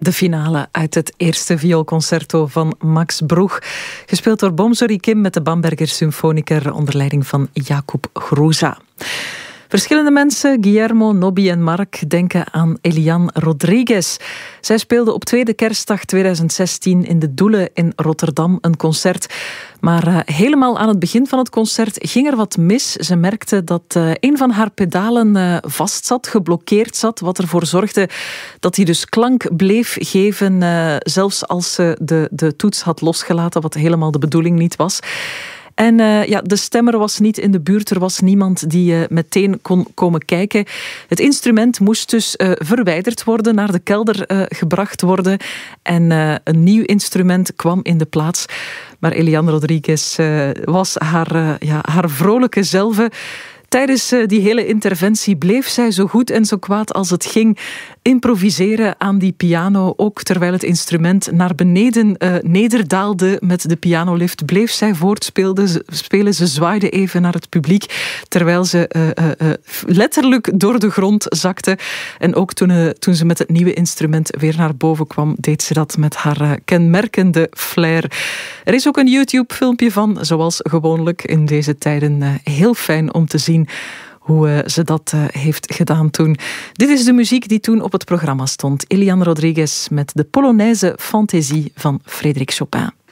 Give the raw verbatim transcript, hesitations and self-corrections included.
De finale uit het eerste vioolconcerto van Max Bruch. Gespeeld door Boom-Sorry Kim met de Bamberger Symfoniker onder leiding van Jakub Hrusa. Verschillende mensen, Guillermo, Nobby en Mark, denken aan Eliane Rodriguez. Zij speelde op tweede kerstdag tweeduizend zestien in de Doelen in Rotterdam een concert. Maar uh, helemaal aan het begin van het concert ging er wat mis. Ze merkte dat uh, een van haar pedalen uh, vast zat, geblokkeerd zat, wat ervoor zorgde dat hij dus klank bleef geven, uh, zelfs als ze de, de toets had losgelaten, wat helemaal de bedoeling niet was. En uh, ja, de stemmer was niet in de buurt. Er was niemand die uh, meteen kon komen kijken. Het instrument moest dus uh, verwijderd worden, naar de kelder uh, gebracht worden. En uh, een nieuw instrument kwam in de plaats. Maar Eliane Rodriguez uh, was haar, uh, ja, haar vrolijke zelve. Tijdens uh, die hele interventie bleef zij zo goed en zo kwaad als het ging improviseren aan die piano. Ook terwijl het instrument naar beneden uh, nederdaalde met de pianolift, bleef zij voortspelen. Ze, spelen. Ze zwaaide even naar het publiek, terwijl ze uh, uh, uh, letterlijk door de grond zakte. En ook toen, uh, toen ze met het nieuwe instrument weer naar boven kwam, deed ze dat met haar uh, kenmerkende flair. Er is ook een YouTube-filmpje van, zoals gewoonlijk in deze tijden. Uh, heel fijn om te zien hoe uh, ze dat uh, heeft gedaan toen. Dit is de muziek die toen op het programma stond. Eliane Rodriguez met de Polonaise Fantaisie van Frédéric Chopin.